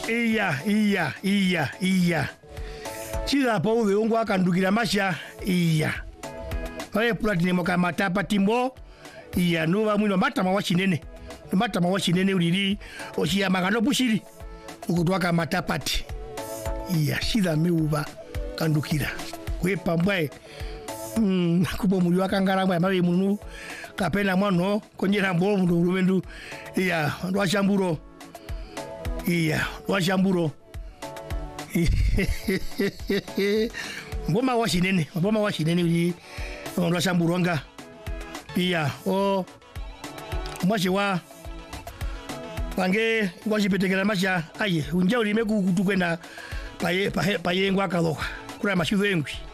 iya chira po uwe ungu akandukira masha iya oye platinum kamatapa timbo iya nuva mwino matama wa chinene ulili ochiya magano bushiri ukutwaka matapati iya shida miuva kandukira kwepa mbwae kubo muli wakangala mbwae mawe munu kapena mwano konjera mbo mundu rumendu iya washamburo mboma wa chinene uli washamburo iya o mwashi wa wange washipetekela masha aye unja ulime kutukwenda paye ngwa kaloka kula mashizo engwi